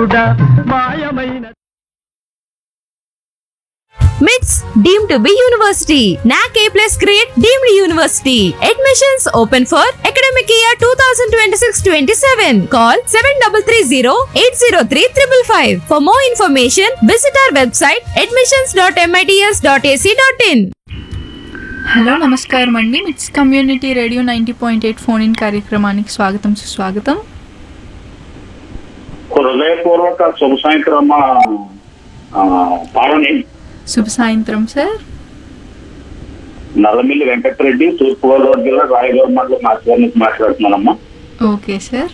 కూడా మాయమైన MITS deemed to be university. NAC A+ grade deemed university. Admissions open for academic year 2026-27. Call 7330-803-555. For more information, visit our website admissions.mits.ac.in. Hello నమస్కారం అండి. మిట్స్ community radio 90.8 phone in కార్యక్రమానికి స్వాగతం సుస్వాగతం. హృదయపూర్వక శుభ సాయంత్రం పావని. శుభ సాయంత్రం సార్. నల్లమిల్లి వెంకటరెడ్డి, తూర్పుగోదావరి జిల్లా రాయగూడ మండలం మాట్లాడి నుంచి మాట్లాడుతున్నానమ్మా. Okay sir.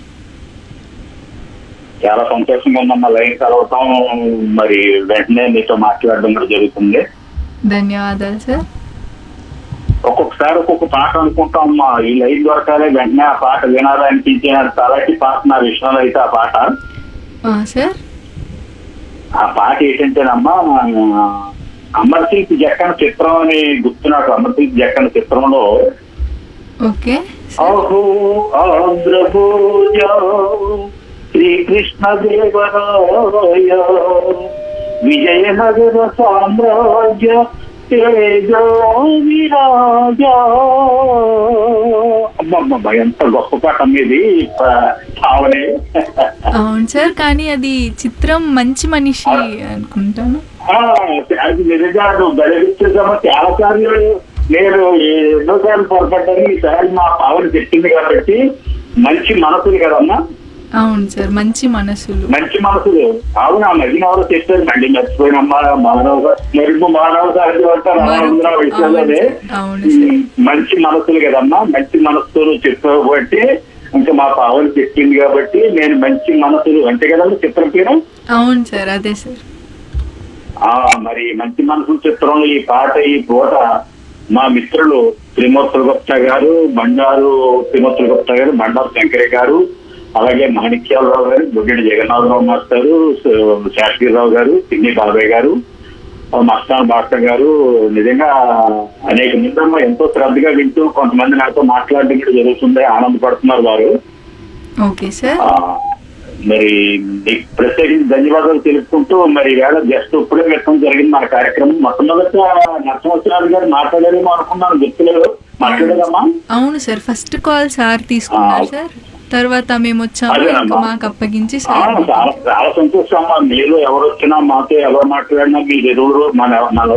చాలా సంతోషంగా ఉందమ్మా లైన్ కలవటం, మరి వెంటనే మీతో మాట్లాడడం కూడా జరుగుతుంది. ధన్యవాదాలు సార్. ఒక్కొక్కసారి ఒక్కొక్క పాట అనుకుంటామమ్మా, ఈ లైన్ దొరకాలి వెంటనే ఆ పాట వినాలి అనిపించిన అలాంటి పాట నా విషయంలో అయితే ఆ పాట సార్. ఆ పాట ఏంటంటేనమ్మా, అమర్దీప్ జక్కన చిత్రం అని గుర్తు నాకు. అమర్దీప్ జక్కన చిత్రంలో ఓకే అహో ఆంధ్రభోజ శ్రీకృష్ణ దేవరాయ విజయనగర సామ్రాజ్య తేజో విరాజ. అమ్మమ్మ ఎంత గొప్ప పాట మీది భావనే. అవును సార్, కానీ అది చిత్రం మంచి మనిషి అనుకుంటాను. అది నిజంగా బలవిచ్చేసామో చాలా సార్లు నేను ఎన్నోసార్లు పొరపడ్డాను. ఈసారి మా పావని చెప్పింది కాబట్టి మంచి మనసులు కదమ్మా. అవును సార్, మంచి మనసులు. మంచి మనసులు. అవునా, మధ్యన ఎవరో చెప్పారు మళ్ళీ మర్చిపోయినమ్మా. మెరుపు మానవ సహజం అంటారు విషయంలోనే. మంచి మనసులు కదమ్మా, మంచి మనసులు చెప్పబట్టి ఇంకా మా పావని చెప్పింది కాబట్టి నేను మంచి మనసులు అంతే కదమ్మా చిత్రం పేరు. అవును సార్, అదే సార్. మరి మంచి మనసుల చిత్రంలో ఈ పాట ఈ పూట మా మిత్రులు త్రిమూర్తుల గుప్తా గారు, బండారు త్రిమూర్తుల గుప్తా గారు, బండారు శంకరే గారు, అలాగే మాణిక్యాలరావు గారు, బుడ్డెడి జగన్నాథరావు మాస్టారు, శాస్త్రీరావు గారు, పిన్ని బాబాయ్ గారు, మస్తాన్ భాస్కర్ గారు నిజంగా అనేక మంది ఎంతో శ్రద్ధగా వింటూ కొంతమంది నాతో మాట్లాడడం కూడా జరుగుతుంది. ఆనందపడుతున్నారు వారు. Okay sir. మరి ప్రత్యేకించి ధన్యవాదాలు తెలుపుకుంటూ మరి వేళ జస్ట్ ఇప్పుడే పెట్టడం జరిగింది మన కార్యక్రమం. మొట్టమొదట నరసింహరావు గారు మాట్లాడారేమో అనుకున్నాను, గుర్తులేదు. మాట్లాడేదమ్మా? అవును సార్, ఫస్ట్ కాల్ సార్ తీసుకున్నారు సార్. తర్వాత మేము వచ్చాము, మాకు అప్పగించి చాలా సంతోషం అమ్మా. మీరు ఎవరు వచ్చినా మాతో ఎవరు మాట్లాడినా మీరు ఎదురు మన